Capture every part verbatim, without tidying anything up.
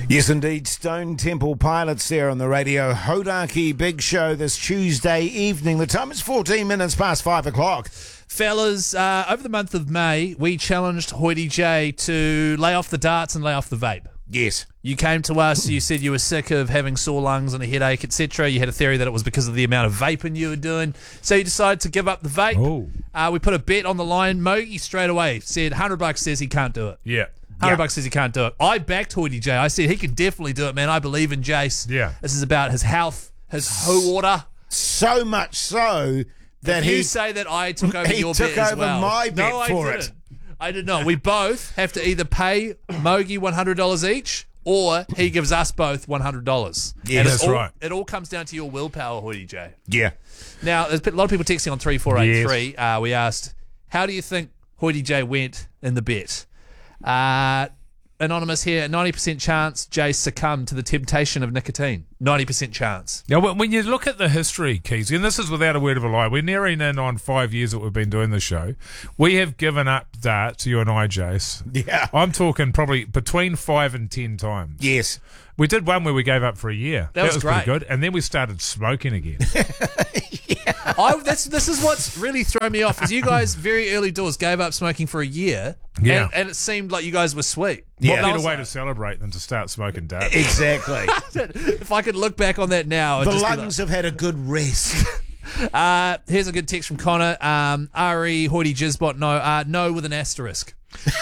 Yes, indeed. Stone Temple Pilots there on the radio. Hodaki Big Show this Tuesday evening. The time is fourteen minutes past five o'clock. Fellas, uh, over the month of May, we challenged Hoity J to lay off the darts and lay off the vape. Yes. You came to us, you said you were sick of having sore lungs and a headache, et cetera. You had a theory that it was because of the amount of vaping you were doing. So you decided to give up the vape. Oh. Uh, we put a bet on the line. Mogi straight away said one hundred bucks says he can't do it. Yeah. one hundred Yeah. bucks says he can't do it. I backed Hoity J. I said he can definitely do it, man. I believe in Jace. Yeah. This is about his health, his ho order. So much so that If he... you say that I took over he your took bet as over well. my bet no, I for didn't. it. I did not. We both have to either pay Mogi one hundred dollars each, or he gives us both one hundred dollars. Yeah, And it's that's all, right. It all comes down to your willpower, Hoity J. Yeah. Now, there's been a lot of people texting on three four eight three. Uh, we asked, how do you think Hoity J went in the bet? Uh, Anonymous here, ninety percent chance Jay succumbed to the temptation of nicotine. ninety percent chance. Now, when you look at the history, Keezy, and this is without a word of a lie, we're nearing in on five years that we've been doing the show. We have given up darts, you and I, Jace. Yeah. I'm talking probably between five and ten times. Yes. We did one where we gave up for a year. That was pretty great. good. And then we started smoking again. I, that's, this is what's really thrown me off, is you guys very early doors gave up smoking for a year, Yeah. and, and it seemed like you guys were sweet. Yeah. What And I better was way like, to celebrate than to start smoking darts? Exactly. if I could look back on that now, I'd The just be lungs have had a good rest. like, uh, here's a good text from Connor. Um, Ari Hoity Jizbot, no, uh, no with an asterisk.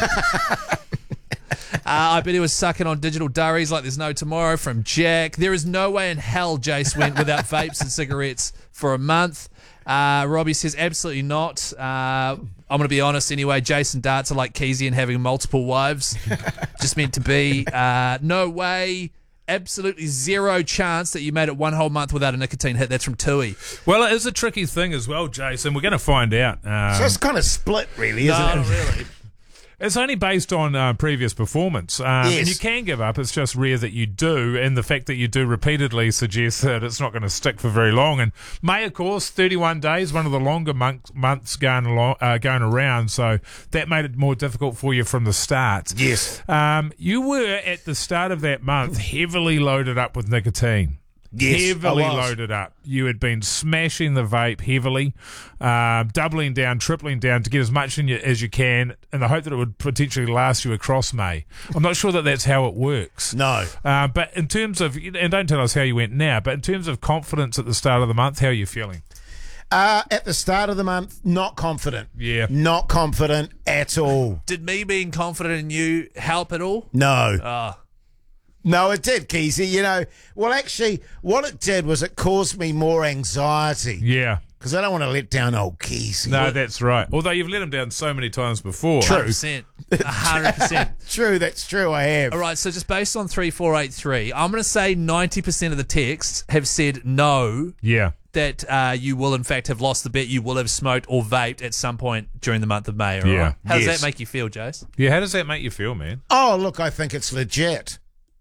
Uh, I bet he was sucking on digital durries like there's no tomorrow from Jack. There is no way in hell Jace went without vapes and cigarettes for a month. Uh, Robbie says absolutely not. Uh, I'm going to be honest anyway. Jason darts are like Keezy and having multiple wives. Just meant to be. Uh, no way. Absolutely zero chance that you made it one whole month without a nicotine hit. That's from Tui. Well, it is a tricky thing as well, Jason. We're going to find out. Um, So it's kind of split, really, isn't No, it? really. It's only based on uh, previous performance. Um, Yes. And you can give up. It's just rare that you do. And the fact that you do repeatedly suggests that it's not going to stick for very long. And May, of course, thirty-one days, one of the longer months, months going, along, uh, going around. So that made it more difficult for you from the start. Yes. Um, you were, at the start of that month, heavily loaded up with nicotine. Yes, Heavily I was. loaded up. You had been smashing the vape heavily, uh, doubling down, tripling down to get as much in you as you can in the hope that it would potentially last you across May. I'm not sure that that's how it works. No. Uh, but in terms of, and don't tell us how you went now, but in terms of confidence at the start of the month, how are you feeling? Uh, at the start of the month, not confident. Yeah. Not confident at all. Did me being confident in you help at all? No. Ah. No, it did, Keezy. You know, well, actually, what it did was it caused me more anxiety Yeah. because I don't want to let down old Keezy. No, that's right. Although you've let him down so many times before. one hundred percent. one hundred percent. True, that's true, I have. All right, so just based on three four eight three, I'm going to say ninety percent of the texts have said no, Yeah. that uh, you will in fact have lost the bet, you will have smoked or vaped at some point during the month of May. All Yeah. right? How does Yes. that make you feel, Jace? Yeah, how does that make you feel, man? Oh, look, I think it's legit.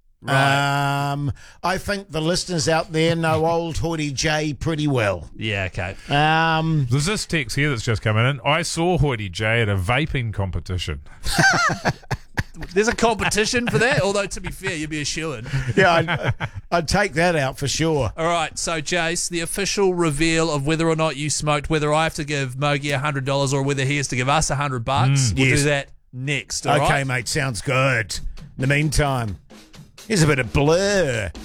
Right. Um, I think the listeners out there know old Hoity J pretty well. Yeah, okay. Um, There's this text here that's just coming in. I saw Hoity J at a vaping competition. There's a competition for that, although to be fair, you'd be a shoo-in. yeah, I'd, I'd take that out for sure. All right, so Jace, the official reveal of whether or not you smoked, whether I have to give Mogi one hundred dollars or whether he has to give us one hundred bucks, we'll yes. do that next, all Okay, right? mate, sounds good. In the meantime, here's a bit of Blur.